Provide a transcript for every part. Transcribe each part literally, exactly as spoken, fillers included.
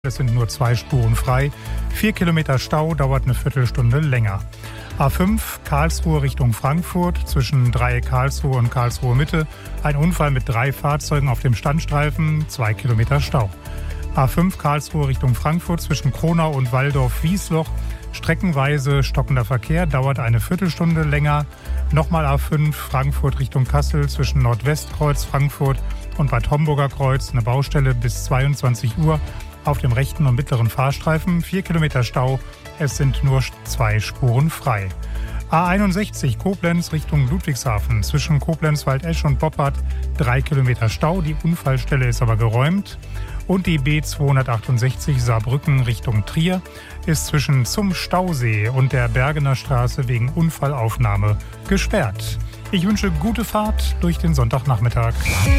Es sind nur zwei Spuren frei. Vier Kilometer Stau, dauert eine Viertelstunde länger. A fünf Karlsruhe Richtung Frankfurt, zwischen Dreieck Karlsruhe und Karlsruhe Mitte. Ein Unfall mit drei Fahrzeugen auf dem Standstreifen, zwei Kilometer Stau. A fünf Karlsruhe Richtung Frankfurt, zwischen Kronau und Walldorf-Wiesloch. Streckenweise stockender Verkehr, dauert eine Viertelstunde länger. Nochmal A fünf Frankfurt Richtung Kassel, zwischen Nordwestkreuz Frankfurt und Bad Homburger Kreuz. Eine Baustelle bis zweiundzwanzig Uhr. Auf dem rechten und mittleren Fahrstreifen vier Kilometer Stau, es sind nur zwei Spuren frei. A einundsechzig Koblenz Richtung Ludwigshafen, zwischen Koblenz-Waldesch und Boppard drei Kilometer Stau, die Unfallstelle ist aber geräumt. Und die B zweihundertachtundsechzig Saarbrücken Richtung Trier ist zwischen zum Stausee und der Bergener Straße wegen Unfallaufnahme gesperrt. Ich wünsche gute Fahrt durch den Sonntagnachmittag.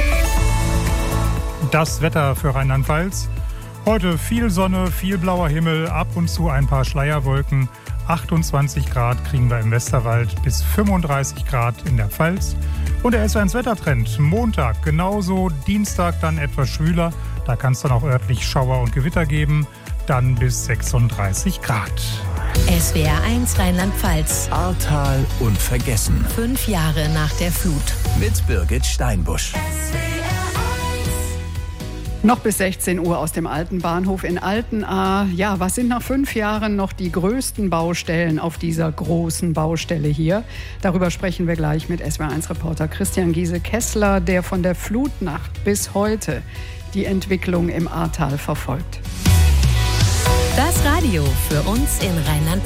Das Wetter für Rheinland-Pfalz. Heute viel Sonne, viel blauer Himmel, ab und zu ein paar Schleierwolken. achtundzwanzig Grad kriegen wir im Westerwald, bis fünfunddreißig Grad in der Pfalz. Und der S eins Wettertrend, Montag genauso, Dienstag dann etwas schwüler. Da kann es dann auch örtlich Schauer und Gewitter geben, dann bis sechsunddreißig Grad. S W R eins Rheinland-Pfalz. Ahrtal unvergessen. Fünf Jahre nach der Flut. Mit Birgit Steinbusch. Noch bis sechzehn Uhr aus dem alten Bahnhof in Altenahr. Ja, was sind nach fünf Jahren noch die größten Baustellen auf dieser großen Baustelle hier? Darüber sprechen wir gleich mit S W R eins Reporter Christian Giese-Kessler, der von der Flutnacht bis heute die Entwicklung im Ahrtal verfolgt. Das Radio für uns in Rheinland-Pfalz.